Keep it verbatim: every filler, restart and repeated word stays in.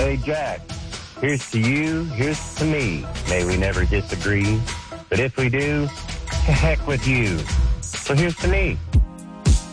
Hey, Jack, here's to you, here's to me. May we never disagree, but if we do, to heck with you. So here's to me.